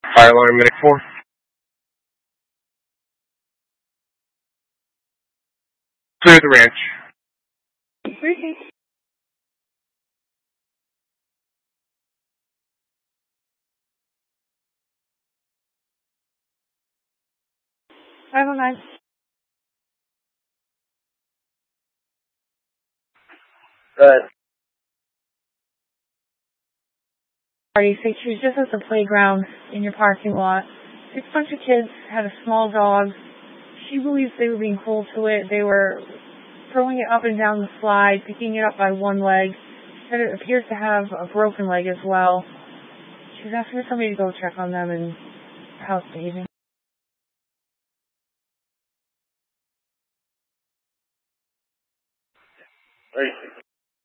Fire alarm medic 4. Clear the ranch. Briefing. 509. Good. Party say she was just at the playground in your parking lot. This bunch of kids had a small dog. She believes they were being cool to it. They were throwing it up and down the slide, picking it up by one leg. She said it appears to have a broken leg as well. She was asking for somebody to go check on them and how it's behaving. Right.